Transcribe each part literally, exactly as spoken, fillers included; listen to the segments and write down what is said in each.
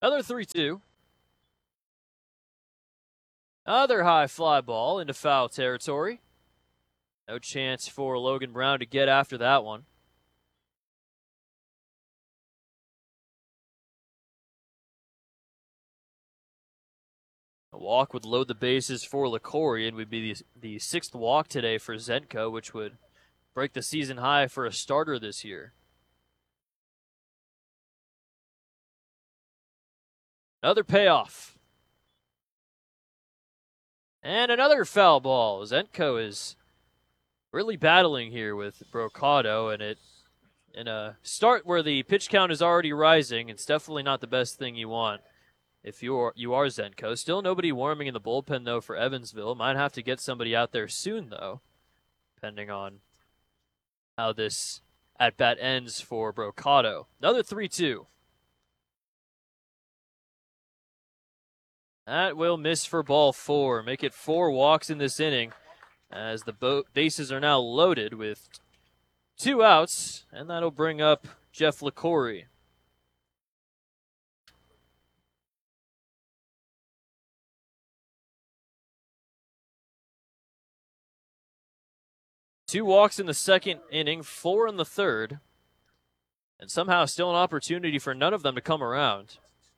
Another three two. Another high fly ball into foul territory. No chance for Logan Brown to get after that one. A walk would load the bases for LaCorey and would be the, the sixth walk today for Zenko, which would break the season high for a starter this year. Another payoff. And another foul ball. Zenko is really battling here with Brocado, and it in a start where the pitch count is already rising, it's definitely not the best thing you want if you are, you are Zenko. Still nobody warming in the bullpen, though, for Evansville. Might have to get somebody out there soon, though, depending on how this at-bat ends for Brocado. Another three two. That will miss for ball four. Make it four walks in this inning as the bo- bases are now loaded with two outs, and that'll bring up Jeff LaCorey. Two walks in the second inning, four in the third, and somehow still an opportunity for none of them to come around.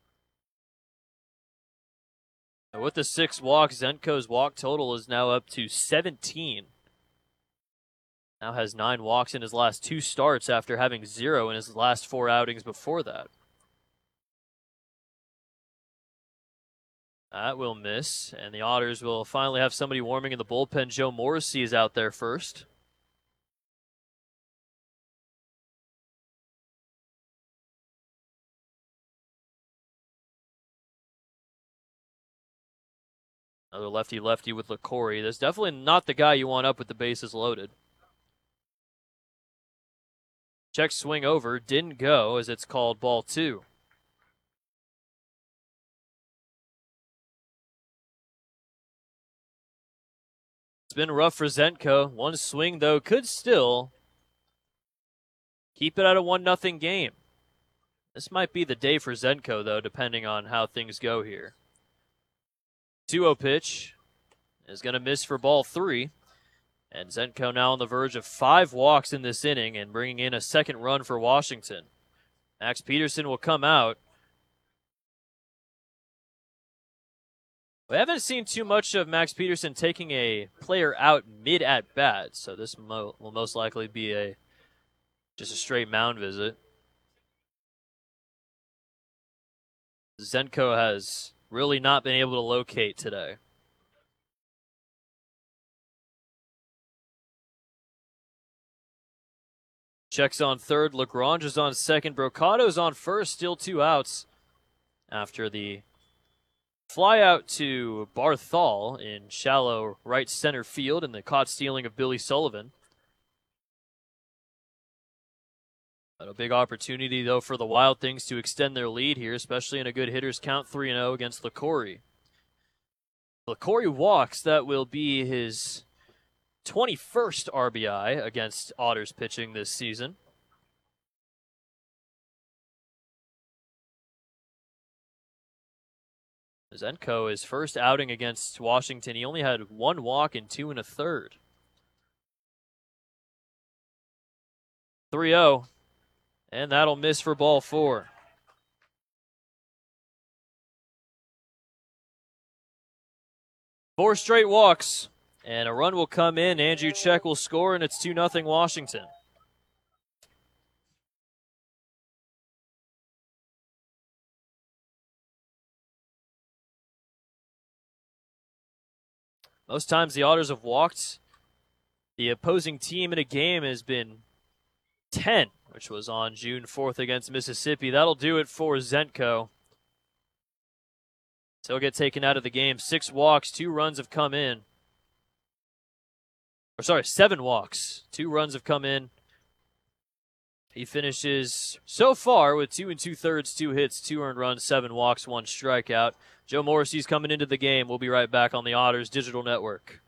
With the six walks, Zenko's walk total is now up to seventeen. Now has nine walks in his last two starts after having zero in his last four outings before that. That will miss, and the Otters will finally have somebody warming in the bullpen. Joe Morrissey is out there first. Another lefty-lefty with LaCorey. That's definitely not the guy you want up with the bases loaded. Check swing over. Didn't go as it's called ball two. It's been rough for Zenko. One swing, though, could still keep it at a one nothing game. This might be the day for Zenko, though, depending on how things go here. two oh pitch is going to miss for ball three. And Zenko now on the verge of five walks in this inning and bringing in a second run for Washington. Max Peterson will come out. We haven't seen too much of Max Peterson taking a player out mid at bat, so this mo- will most likely be a just a straight mound visit. Zenko has really not been able to locate today. Checks on third. Lagrange is on second. Brocado's on first. Still two outs after the fly out to Barthol in shallow right center field and the caught stealing of Billy Sullivan. But a big opportunity, though, for the Wild Things to extend their lead here, especially in a good hitters count three and oh against LaCorey. LaCorey walks. That will be his twenty-first R B I against Otters pitching this season. Zenko, his first outing against Washington, he only had one walk and two and a third. three oh. And that'll miss for ball four. Four straight walks, and a run will come in. Andrew Check will score, and it's two nothing Washington. Most times the Otters have walked. The opposing team in a game has been ten, which was on June fourth against Mississippi. That'll do it for Zenko. So he'll get taken out of the game. Six walks, two runs have come in. Or sorry, seven walks. Two runs have come in. He finishes so far with two and two-thirds, two hits, two earned runs, seven walks, one strikeout. Joe Morrissey's coming into the game. We'll be right back on the Otters Digital Network.